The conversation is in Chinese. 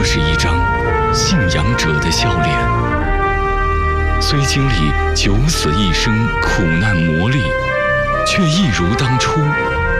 是一张信仰者的笑脸。虽经历九死一生苦难磨砺，却一如当初